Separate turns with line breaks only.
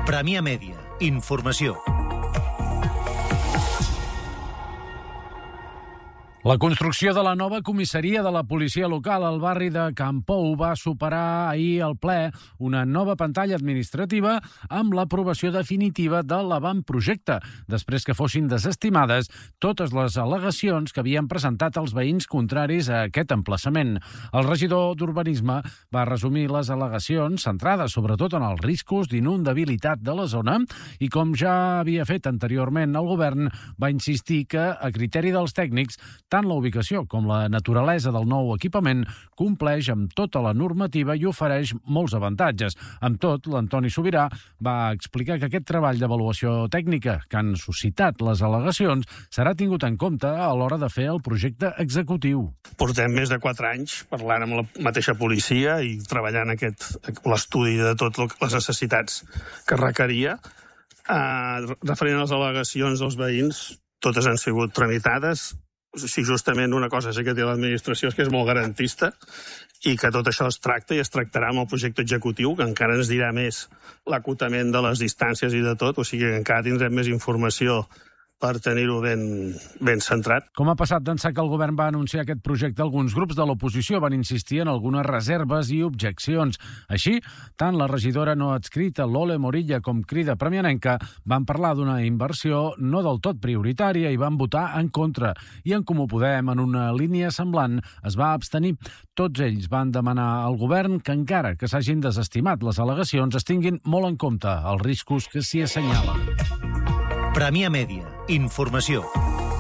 Premià Mèdia. Informació.
La construcció de la nova comissaria de la policia local al barri de Campou va superar ahir al ple una nova pantalla administrativa amb l'aprovació definitiva de l'avantprojecte, després que fossin desestimades totes les al·legacions que havien presentat els veïns contraris a aquest emplaçament. El regidor d'Urbanisme va resumir les al·legacions centrades sobretot en els riscos d'inundabilitat de la zona i, com ja havia fet anteriorment el govern, va insistir que, a criteri dels tècnics, tant la ubicació com la naturalesa del nou equipament compleix amb tota la normativa i ofereix molts avantatges. Amb tot, l'Antoni Sobirà va explicar que aquest treball d'avaluació tècnica que han suscitat les al·legacions serà tingut en compte a l'hora de fer el projecte executiu.
Portem més de 4 anys parlant amb la mateixa policia i treballant l'estudi de totes les necessitats que requeria. Referent a les al·legacions dels veïns, totes han sigut tramitades. Si justament una cosa sí que té l'administració és que és molt garantista i que tot això es tracta i es tractarà amb el projecte executiu, que encara ens dirà més l'acotament de les distàncies i de tot, o sigui que encara tindrem més informació per tenir-ho ben centrat.
Com ha passat d'ençà que el govern va anunciar aquest projecte, alguns grups de l'oposició van insistir en algunes reserves i objeccions. Així, tant la regidora no adscrita Lole Morilla com Crida Premianenca van parlar d'una inversió no del tot prioritària i van votar en contra. I en Comú Podem, en una línia semblant, es va abstenir. Tots ells van demanar al govern que, encara que s'hagin desestimat les al·legacions, es tinguin molt en compte els riscos que s'hi assenyalen.
Premià Mèdia. Informació.